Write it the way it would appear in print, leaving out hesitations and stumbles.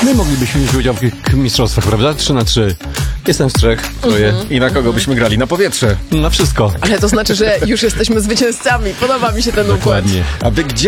my moglibyśmy wziąć udział w mistrzostwach, prawda? 3-3. Jestem w 3, troje. I na kogo byśmy grali? Na powietrze. Na wszystko. Ale to znaczy, że już jesteśmy zwycięzcami. Podoba mi się ten układ. Dokładnie. A wy gdzie